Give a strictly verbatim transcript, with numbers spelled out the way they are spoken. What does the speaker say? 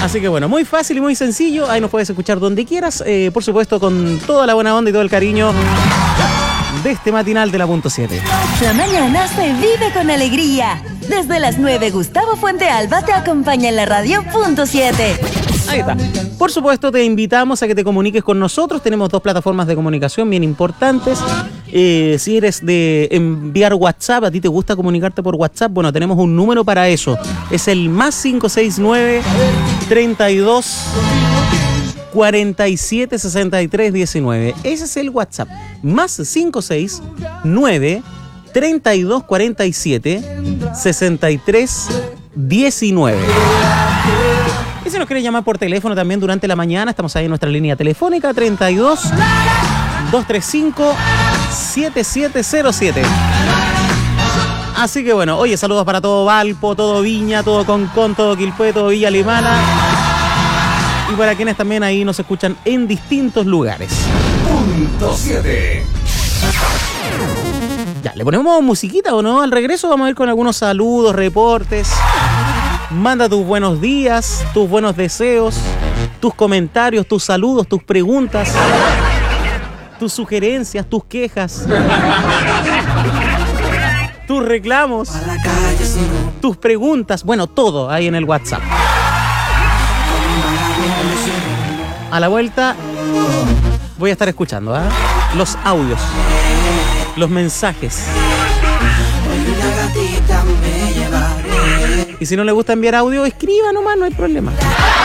Así que bueno, muy fácil y muy sencillo. Ahí nos puedes escuchar donde quieras. Eh, por supuesto, con toda la buena onda y todo el cariño de este matinal de la punto siete. La mañana se vive con alegría. Desde las nueve, Gustavo Fuentealba te acompaña en la radio punto siete. Ahí está. Por supuesto, te invitamos a que te comuniques con nosotros. Tenemos dos plataformas de comunicación bien importantes. Eh, si eres de enviar WhatsApp, a ti te gusta comunicarte por WhatsApp, bueno, tenemos un número para eso. Es el más cinco seis nueve, treinta y dos, cuarenta y siete, sesenta y tres, diecinueve. Ese es el WhatsApp. Más cinco seis nueve, treinta y dos, cuarenta y siete, sesenta y tres, diecinueve. Y si nos quieres llamar por teléfono también durante la mañana, estamos ahí en nuestra línea telefónica treinta y dos, doscientos treinta y cinco, setenta y siete cero siete. Así que bueno, oye, saludos para todo Valpo, todo Viña, todo Concón, todo Quilpué, todo Villa Alemana. Y para quienes también ahí nos escuchan en distintos lugares. Punto siete. Ya, ¿le ponemos musiquita o no? Al regreso vamos a ir con algunos saludos, reportes. Manda tus buenos días, tus buenos deseos, tus comentarios, tus saludos, tus preguntas, tus sugerencias, tus quejas, tus reclamos, tus preguntas, bueno, todo ahí en el WhatsApp. A la vuelta voy a estar escuchando, ¿eh? Los audios, los mensajes. Y si no le gusta enviar audio, escriba nomás, no hay problema.